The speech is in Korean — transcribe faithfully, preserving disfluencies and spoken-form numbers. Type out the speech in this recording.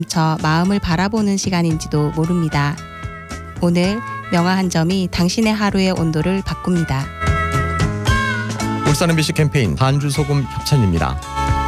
저 마음을 바라보는 시간인지도 모릅니다. 오늘 명화 한 점이 당신의 하루의 온도를 바꿉니다. 울산 엠비씨 캠페인 반주 소금 협찬입니다.